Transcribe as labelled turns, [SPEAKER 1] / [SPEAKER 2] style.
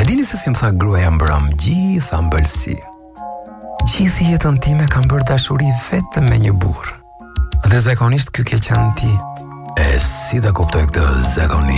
[SPEAKER 1] E dini se si më tha gruaja mbrëm, gjitha mbëlsi. Gjithë jetën time kam bërë dashuri vetëm me një burr. Dhe zakonisht ky ke qenë ti. E si ta kuptoj këtë zakonisht?